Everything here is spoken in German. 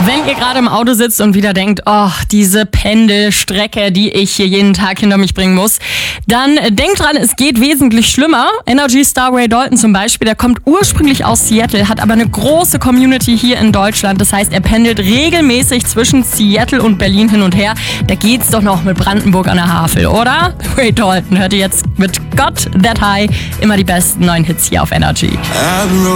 Wenn ihr gerade im Auto sitzt und wieder denkt, oh, diese Pendelstrecke, die ich hier jeden Tag hinter mich bringen muss, dann denkt dran, es geht wesentlich schlimmer. Energy-Star Ray Dalton zum Beispiel, der kommt ursprünglich aus Seattle, hat aber eine große Community hier in Deutschland. Das heißt, er pendelt regelmäßig zwischen Seattle und Berlin hin und her. Da geht's doch noch mit Brandenburg an der Havel, oder? Ray Dalton hört ihr jetzt mit Got That High immer die besten neuen Hits hier auf Energy.